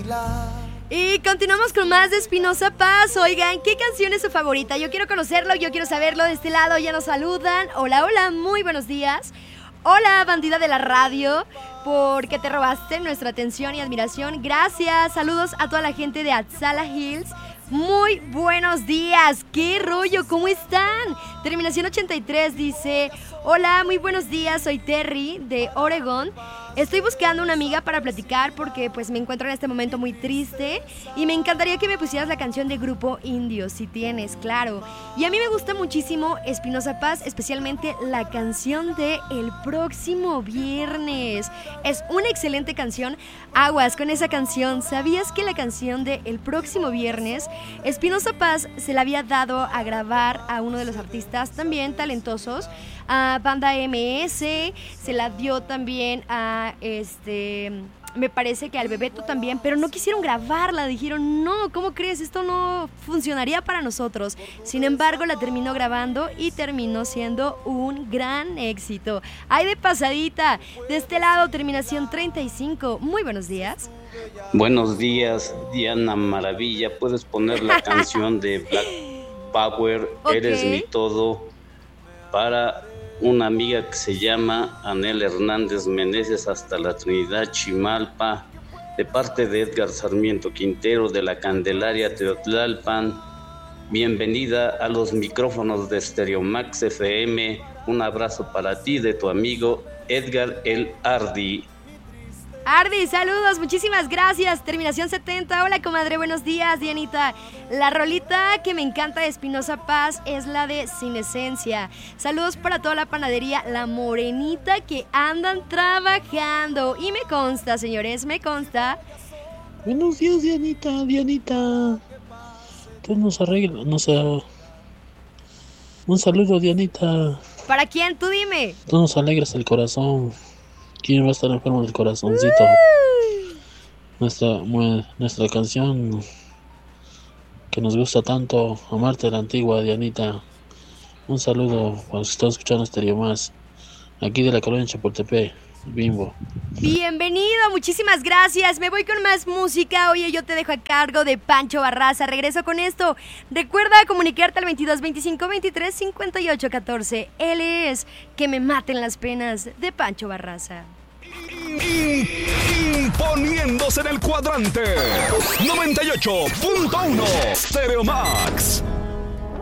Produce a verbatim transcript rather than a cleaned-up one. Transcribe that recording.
Y continuamos con más de Espinosa Paz. Oigan, ¿qué canción es su favorita? Yo quiero conocerlo, yo quiero saberlo. De este lado ya nos saludan. Hola, hola, muy buenos días. Hola, bandida de la radio, porque te robaste nuestra atención y admiración. Gracias, saludos a toda la gente de Atzala Hills. Muy buenos días, qué rollo, ¿cómo están? Terminación ochenta y tres dice: hola, muy buenos días, soy Terry de Oregón. Estoy buscando una amiga para platicar porque pues me encuentro en este momento muy triste y me encantaría que me pusieras la canción de Grupo Indio, si tienes, claro. Y a mí me gusta muchísimo Espinosa Paz, especialmente la canción de El Próximo Viernes. Es una excelente canción. Aguas con esa canción. ¿Sabías que la canción de El Próximo Viernes, Espinosa Paz se la había dado a grabar a uno de los artistas también talentosos, a Banda M S, se la dio también a este, me parece que al Bebeto también, pero no quisieron grabarla, dijeron, no, ¿cómo crees? Esto no funcionaría para nosotros. Sin embargo, la terminó grabando y terminó siendo un gran éxito. ¡Ay, de pasadita! De este lado, terminación treinta y cinco. Muy buenos días. Buenos días, Diana Maravilla. ¿Puedes poner la canción de Black Power, okay. Eres mi todo, para una amiga que se llama Anel Hernández Meneses hasta la Trinidad Chimalpa, de parte de Edgar Sarmiento Quintero de la Candelaria Teotlalpan? Bienvenida a los micrófonos de Stereo Max F M. Un abrazo para ti de tu amigo Edgar El Ardi. Ardi, saludos, muchísimas gracias. Terminación setenta, hola comadre, buenos días, Dianita. La rolita que me encanta de Espinosa Paz es la de Sin Esencia. Saludos para toda la panadería La Morenita que andan trabajando. Y me consta, señores, me consta. Buenos días, Dianita, Dianita. Tú nos arreglas, no sé. Un saludo, Dianita. ¿Para quién? Tú dime. Tú nos alegras el corazón. ¿Quién va a estar enfermo del corazoncito? Nuestra, nuestra canción que nos gusta tanto, Amarte la Antigua, Dianita. Un saludo para los que están escuchando Stereo Más, aquí de la colonia Chapultepec, Bimbo. Bienvenido, muchísimas gracias. Me voy con más música. Oye, yo te dejo a cargo de Pancho Barraza. Regreso con esto. Recuerda comunicarte al veintidós veinticinco veintitrés cincuenta y ocho catorce. Él es Que me maten las penas, de Pancho Barraza. Imponiéndose en el cuadrante noventa y ocho punto uno Stereo Max.